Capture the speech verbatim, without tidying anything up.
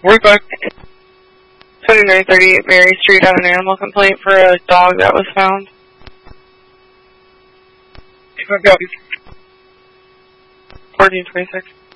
We're booked. twenty-nine thirty-eight Mary Street had an animal complaint for a dog that was found. fourteen twenty-six.